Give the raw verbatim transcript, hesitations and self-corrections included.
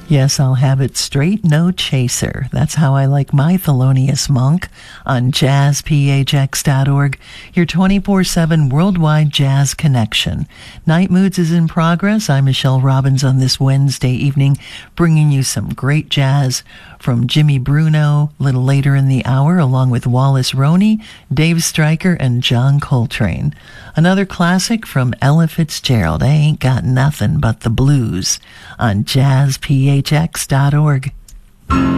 Yes, I'll have it straight, no chaser. That's how I like my Thelonious Monk on jazz p h x dot org, your twenty-four seven worldwide jazz connection. Night Moods is in progress. I'm Michelle Robbins on this Wednesday evening, bringing you some great jazz from Jimmy Bruno a little later in the hour, along with Wallace Roney, Dave Stryker, and John Coltrane. Another classic from Ella Fitzgerald, I Ain't Got Nothing But the Blues, on jazz p h x dot org.